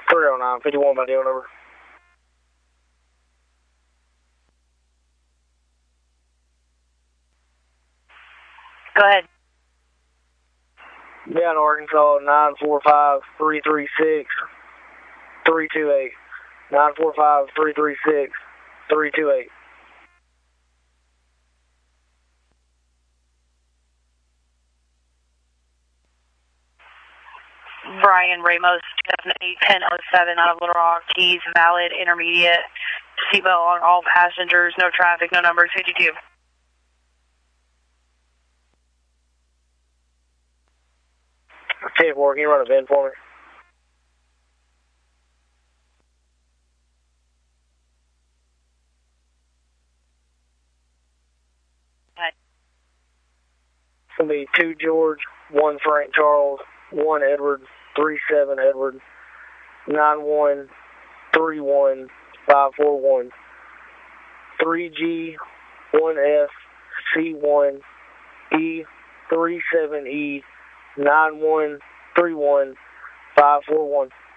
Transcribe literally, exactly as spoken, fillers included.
three oh nine, fifty-one by deal number. Go ahead. Down Arkansas, nine four five, three three six, three two eight. nine four five, three three six, three two eight. Brian Ramos, two thousand eight, ten oh seven out of Little Rock, keys valid, intermediate, seatbelt on all passengers, no traffic, no numbers, fifty-two. ten four, can you run a V I N for me? Hi. It's going to be two George, one Frank Charles, one Edward, three seven Edward, nine one three one five four one, three G, one F, C one, E, three seven E, nine one three one five four one.